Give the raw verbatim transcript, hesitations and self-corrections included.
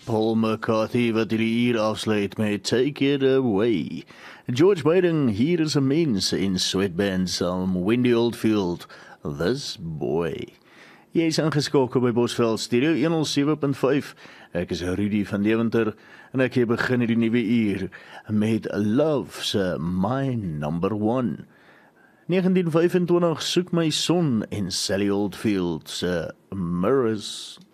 Paul McCarthy wat hierdie uur afsluit met Take It Away. George Biden, hier is 'n mens in Sweatbands saam Wendy Oldfield, This Boy. Jy is ingeskakel by Bosveld Studio honderdsewe punt vyf. Ek is Rudy van Deventer en ek begin hierdie nuwe uur met Love se My Number One. negentien vyfentwintig soek my son en Sally Oldfield se Mirrors.